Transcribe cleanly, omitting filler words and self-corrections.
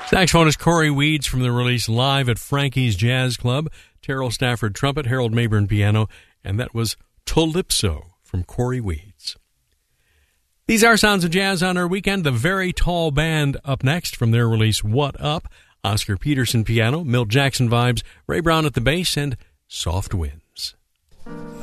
Saxophonist Corey Weeds from the release Live at Frankie's Jazz Club, Terrell Stafford trumpet, Harold Mayburn piano, and that was Calypso from Corey Weeds. These are Sounds of Jazz on our weekend. The Very Tall Band up next from their release What Up, Oscar Peterson piano, Milt Jackson vibes, Ray Brown at the bass, and Soft Wind.